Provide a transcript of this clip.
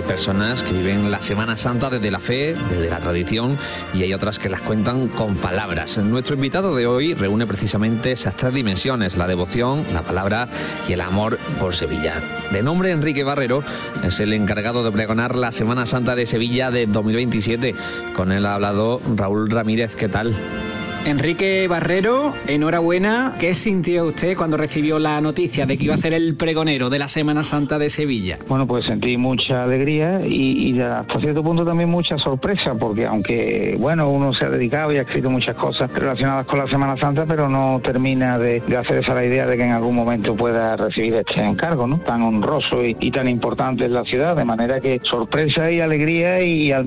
personas que viven la Semana Santa desde la fe, desde la tradición, y hay otras que las cuentan con palabras. Nuestro invitado de hoy reúne precisamente esas tres dimensiones: la devoción, la palabra y el amor por Sevilla. De nombre Enrique Barrero, es el encargado de pregonar la Semana Santa de Sevilla de 2027. Con él ha hablado Raúl Ramírez. ¿Qué tal? Enrique Barrero, enhorabuena. ¿Qué sintió usted cuando recibió la noticia de que iba a ser el pregonero de la Semana Santa de Sevilla? Bueno, pues sentí mucha alegría y hasta cierto punto también mucha sorpresa, porque aunque, bueno, uno se ha dedicado y ha escrito muchas cosas relacionadas con la Semana Santa, pero no termina de hacerse a la idea de que en algún momento pueda recibir este encargo, ¿no? Tan honroso y tan importante en la ciudad, de manera que sorpresa y alegría y al